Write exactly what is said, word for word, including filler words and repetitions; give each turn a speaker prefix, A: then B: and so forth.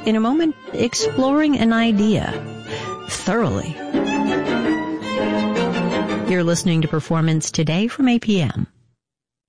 A: in a moment, exploring an idea thoroughly. You're listening to Performance Today from A P M.